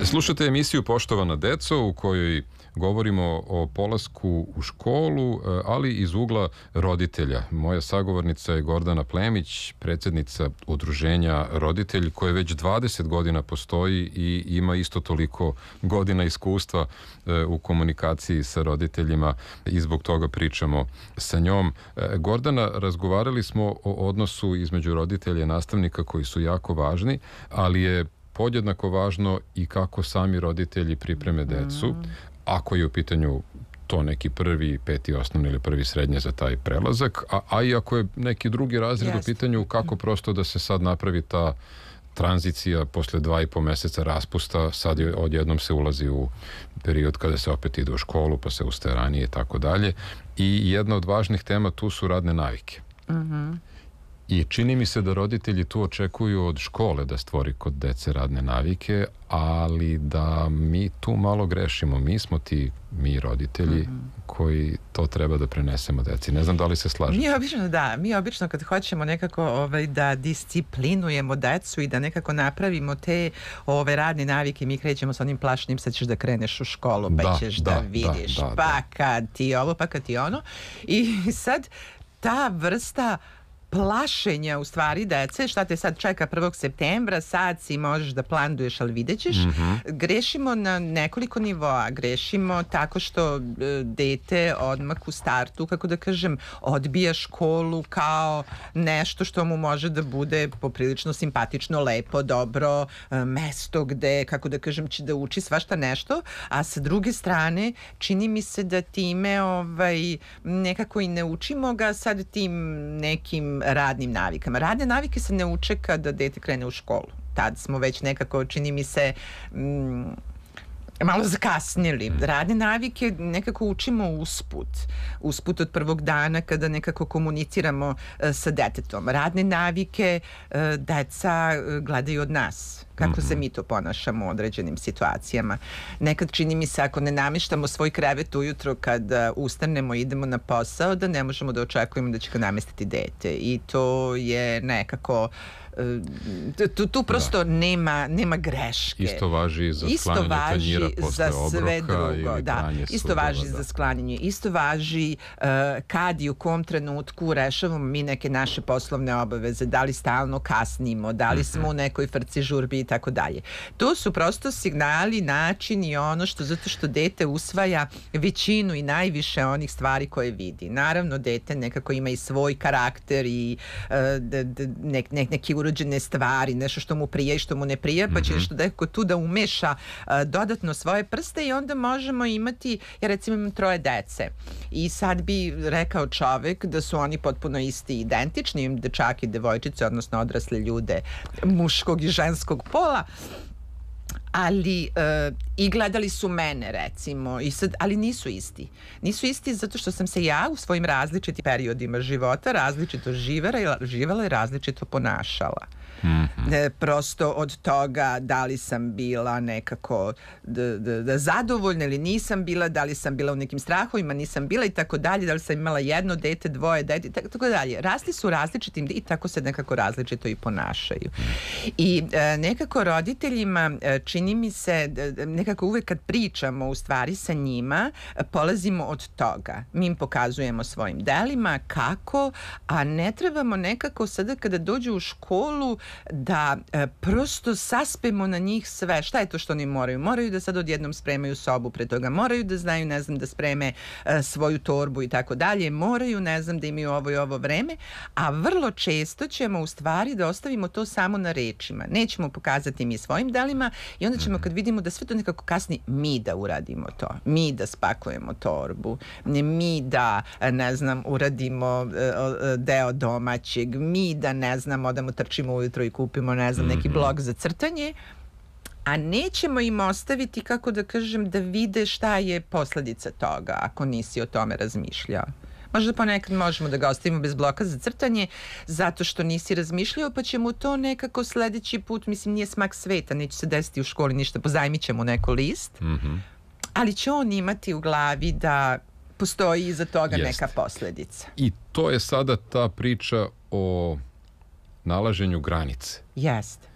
Slušate emisiju Poštovana deco u kojoj govorimo o polasku u školu, ali iz ugla roditelja. Moja sagovornica je Gordana Plemić, predsjednica udruženja Roditelj, koje već 20 godina postoji i ima isto toliko godina iskustva u komunikaciji sa roditeljima i zbog toga pričamo sa njom. Gordana, razgovarali smo o odnosu između roditelja i nastavnika koji su jako važni, ali je podjednako važno i kako sami roditelji pripreme decu, ako je u pitanju to neki prvi, peti osnovni ili prvi srednje za taj prelazak, a i ako je neki drugi razred u pitanju, kako prosto da se sad napravi ta tranzicija posle 2,5 meseca raspusta, sad odjednom se ulazi u period kada se opet ide u školu, pa se ustaje ranije i tako dalje. I jedna od važnih tema tu su radne navike. I čini mi se da roditelji tu očekuju od škole da stvori kod dece radne navike, ali da mi tu malo grešimo. Mi smo mi roditelji koji to treba da prenesemo deci. Ne znam da li se slažete. Mi obično kad hoćemo nekako da disciplinujemo decu i da nekako napravimo te radne navike, mi krećemo sa onim plašnim, sad ćeš da kreneš u školu, pa ćeš da vidiš, pa kad ti ovo, pa kad ti ono. I sad ta vrsta plašenja u stvari dece, šta te sad čeka 1. septembra, sad si možeš da planduješ, ali vidjet ćeš. Grešimo na nekoliko nivoa. Grešimo tako što dete odmah u startu, kako da kažem, odbija školu kao nešto što mu može da bude poprilično simpatično, lepo, dobro, mesto gde, kako da kažem, će da uči svašta nešto, a sa druge strane čini mi se da time nekako i ne učimo ga sad tim nekim radnim navikama. Radne navike se ne uče kada dete krene u školu. Tad smo već nekako, čini mi se, malo zakasnili. Radne navike nekako učimo usput od prvog dana kada nekako komuniciramo sa detetom. Radne navike deca gledaju od nas. Kako se mi to ponašamo u određenim situacijama. Nekad čini mi se ako ne namještamo svoj krevet ujutro kad ustanemo i idemo na posao, da ne možemo da očekujemo da će ga namestiti dete. I to je nekako tu prosto nema greške. Isto važi za sklanjanje tanjira posle obroka ili pranje sudova. Isto važi za sklanjanje. Isto važi kad i u kom trenutku rešavamo mi neke naše poslovne obaveze, da li stalno kasnimo, da li smo u nekoj frci, žurbi i tako dalje. To su prosto signali, način i ono zato što dete usvaja većinu i najviše onih stvari koje vidi. Naravno, dete nekako ima i svoj karakter i neki urođene stvari, nešto što mu prija i što mu ne prija, pa će nešto neko tu da umeša dodatno svoje prste i onda možemo imati, ja recimo imam 3 dece i sad bi rekao čovek da su oni potpuno isti, identični, imam dečak i devojčice, odnosno odrasle ljude muškog i ženskog pola, ali i gledali su mene recimo ali nisu isti zato što sam se ja u svojim različitim periodima života različito živela i različito ponašala. Prosto od toga da li sam bila nekako zadovoljna ili nisam bila, da li sam bila u nekim strahovima, nisam bila i tako dalje, da li sam imala 1 dete, 2 dete i tako dalje. Rasli su različitim i tako se nekako različito i ponašaju. I nekako roditeljima čini mi se nekako uvek kad pričamo u stvari sa njima polazimo od toga. Mi im pokazujemo svojim delima kako, a ne trebamo nekako sada kada dođu u školu da prosto saspemo na njih sve. Šta je to što oni moraju? Moraju da sad odjednom spremaju sobu pre toga, moraju da znaju, ne znam, da spreme svoju torbu i tako dalje, moraju, ne znam, da imaju ovo i ovo vreme, a vrlo često ćemo u stvari da ostavimo to samo na rečima. Nećemo pokazati mi svojim delima i onda ćemo kad vidimo da sve to nekako kasni, mi da uradimo to, mi da spakujemo torbu, mi da, ne znam, uradimo deo domaćeg, mi da, ne znam, odemo trčimo ujutro i kupimo, ne znam, neki blok za crtanje, a nećemo im ostaviti, kako da kažem, da vide šta je posledica toga ako nisi o tome razmišljao. Možda ponekad možemo da ga ostavimo bez bloka za crtanje zato što nisi razmišljao, pa ćemo to nekako sledeći put, mislim, nije smak sveta, neće se desiti u školi ništa, pozajmit ćemo neko list, ali će on imati u glavi da postoji iza toga neka posledica. I to je sada ta priča o nalaženju granice. Jeste.